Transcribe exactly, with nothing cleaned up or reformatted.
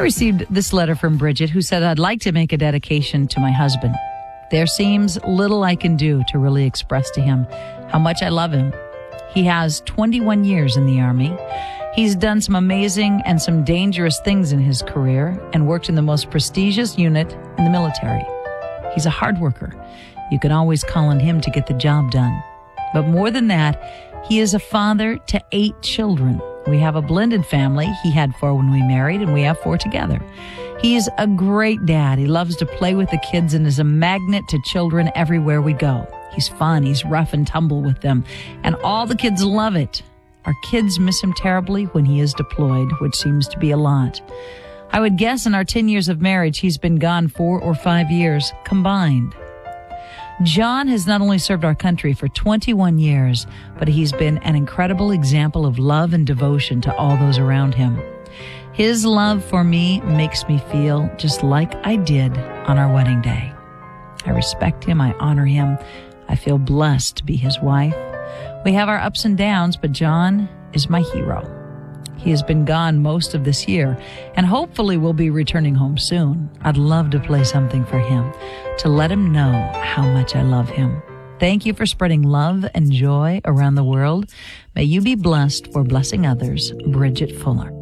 received this letter from Bridget, who said, I'd like to make a dedication to my husband. There seems little I can do to really express to him how much I love him. He has twenty-one years in the Army. He's done some amazing and some dangerous things in his career and worked in the most prestigious unit in the military. He's a hard worker. You can always call on him to get the job done. But more than that, he is a father to eight children. We have a blended family. He had four when we married, and we have four together. He's a great dad. He loves to play with the kids and is a magnet to children everywhere we go. He's fun. He's rough and tumble with them, and all the kids love it. Our kids miss him terribly when he is deployed, which seems to be a lot. I would guess in our ten years of marriage, he's been gone four or five years combined. John has not only served our country for twenty-one years, but he's been an incredible example of love and devotion to all those around him. His love for me makes me feel just like I did on our wedding day. I respect him. I honor him. I feel blessed to be his wife. We have our ups and downs, but John is my hero. He has been gone most of this year and hopefully will be returning home soon. I'd love to play something for him to let him know how much I love him. Thank you for spreading love and joy around the world. May you be blessed for blessing others. Bridget Fuller.